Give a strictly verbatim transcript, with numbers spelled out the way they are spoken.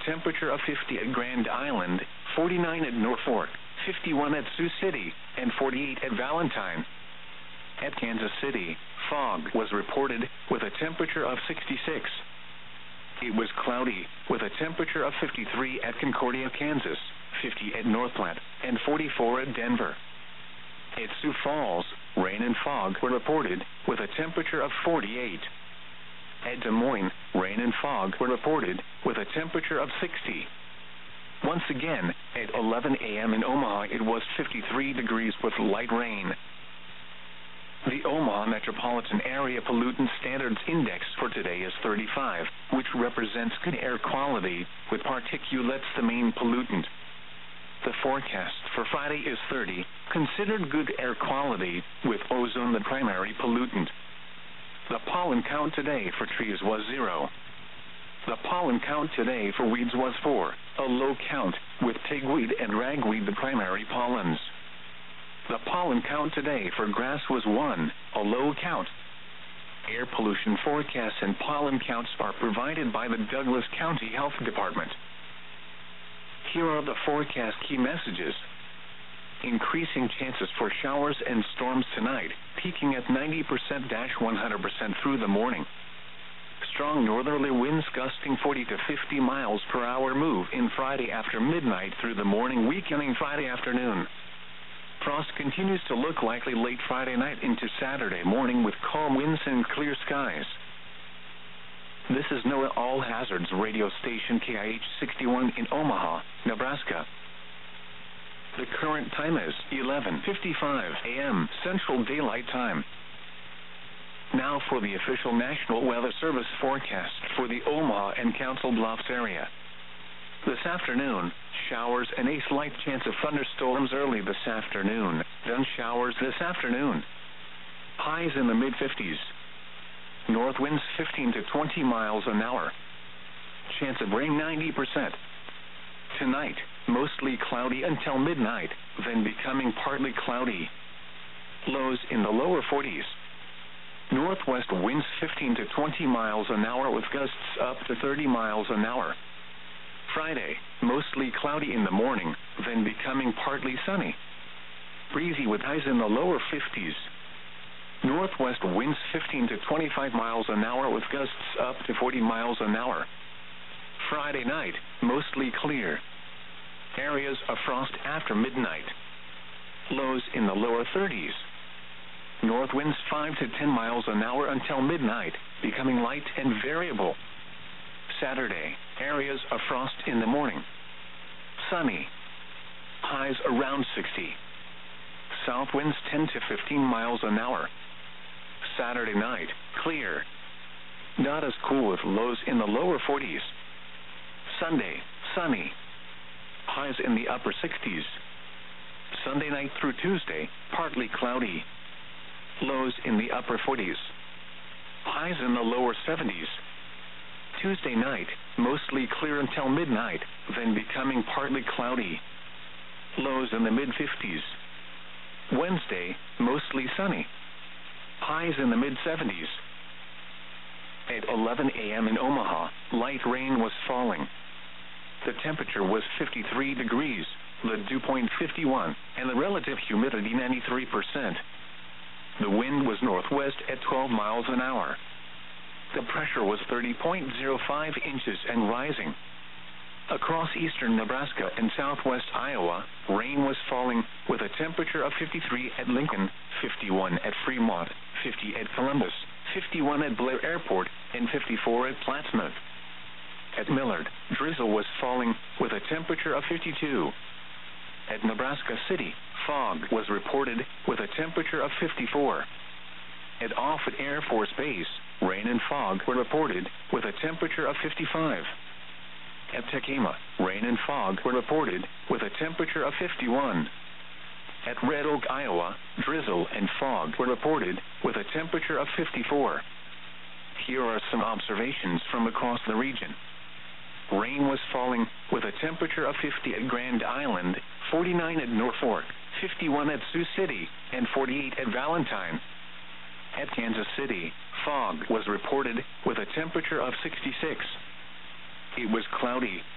temperature of fifty at Grand Island, forty-nine at Norfolk, fifty-one at Sioux City, and forty-eight at Valentine. At Kansas City, fog was reported, with a temperature of sixty-six. It was cloudy, with a temperature of fifty-three at Concordia, Kansas, fifty at North Platte, and forty-four at Denver. At Sioux Falls, rain and fog were reported, with a temperature of forty-eight. At Des Moines, rain and fog were reported, with a temperature of sixty. Once again, at eleven a m in Omaha it was fifty-three degrees with light rain. The Omaha Metropolitan Area Pollutant Standards Index for today is thirty-five, which represents good air quality, with particulates the main pollutant. The forecast for Friday is thirty, considered good air quality, with ozone the primary pollutant. The pollen count today for trees was zero. The pollen count today for weeds was four, a low count, with pigweed and ragweed the primary pollens. The pollen count today for grass was one, a low count. Air pollution forecasts and pollen counts are provided by the Douglas County Health Department. Here are the forecast key messages. Increasing chances for showers and storms tonight, peaking at ninety percent to one hundred percent through the morning. Strong northerly winds gusting forty to fifty miles per hour move in Friday after midnight through the morning, weakening Friday afternoon. Frost continues to look likely late Friday night into Saturday morning with calm winds and clear skies. This is NOAA All Hazards radio station K I H sixty-one in Omaha, Nebraska. The current time is eleven fifty-five a m Central Daylight Time. Now for the official National Weather Service forecast for the Omaha and Council Bluffs area. This afternoon, showers and a slight chance of thunderstorms early this afternoon, then showers this afternoon. Highs in the mid fifties. North winds fifteen to twenty miles an hour. Chance of rain ninety percent. Tonight, mostly cloudy until midnight, then becoming partly cloudy. Lows in the lower forties. Northwest winds fifteen to twenty miles an hour with gusts up to thirty miles an hour. Friday, mostly cloudy in the morning, then becoming partly sunny. Breezy with highs in the lower fifties. Northwest winds fifteen to twenty-five miles an hour with gusts up to forty miles an hour. Friday night, mostly clear. Areas of frost after midnight. Lows in the lower thirties. North winds five to ten miles an hour until midnight, becoming light and variable. Saturday, areas of frost in the morning. Sunny. Highs around sixty. South winds ten to fifteen miles an hour. Saturday night, clear. Not as cool with lows in the lower forties. Sunday, sunny. Highs in the upper sixties. Sunday night through Tuesday, partly cloudy. Lows in the upper forties. Highs in the lower seventies. Tuesday night, mostly clear until midnight, then becoming partly cloudy. Lows in the mid fifties. Wednesday, mostly sunny. Highs in the mid seventies. At eleven a m in Omaha, light rain was falling. The temperature was fifty-three degrees, the dew point fifty-one, and the relative humidity ninety-three percent. The wind was northwest at twelve miles an hour. The pressure was thirty point zero five inches and rising. Across eastern Nebraska and southwest Iowa, rain was falling, with a temperature of fifty-three at Lincoln, fifty-one at Fremont, fifty at Columbus, fifty-one at Blair Airport, and fifty-four at Plattsmouth. At Millard, drizzle was falling, with a temperature of fifty-two. At Nebraska City, fog was reported, with a temperature of fifty-four. At Offutt Air Force Base, rain and fog were reported, with a temperature of fifty-five. At Tekema, rain and fog were reported, with a temperature of fifty-one. At Red Oak, Iowa, drizzle and fog were reported, with a temperature of fifty-four. Here are some observations from across the region. Rain was falling, with a temperature of fifty at Grand Island, forty-nine at Norfolk, fifty-one at Sioux City, and forty-eight at Valentine. At Kansas City, fog was reported, with a temperature of sixty-six. It was cloudy,